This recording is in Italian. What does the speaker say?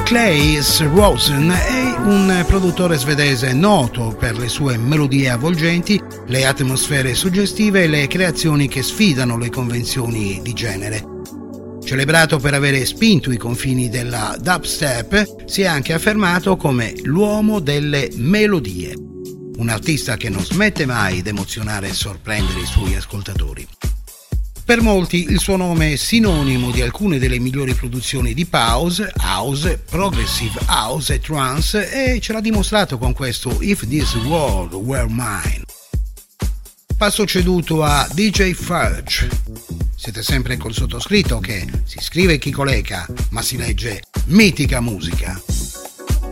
Claes Rosen è un produttore svedese noto per le sue melodie avvolgenti, le atmosfere suggestive e le creazioni che sfidano le convenzioni di genere. Celebrato per avere spinto i confini della dubstep, si è anche affermato come l'uomo delle melodie, un artista che non smette mai di emozionare e sorprendere i suoi ascoltatori. Per molti il suo nome è sinonimo di alcune delle migliori produzioni di house, progressive house e trance, e ce l'ha dimostrato con questo If This World Were Mine. Passo ceduto a DJ Fudge. Siete sempre col sottoscritto che si scrive Chicoleca, ma si legge Mitica Musica.